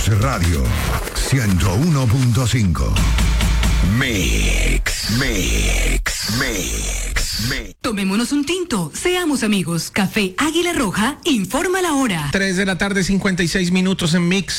Radio 101.5. Mix. Tomémonos un tinto, seamos amigos. Café Águila Roja informa la hora. 3 de la tarde, 56 minutos en Mix.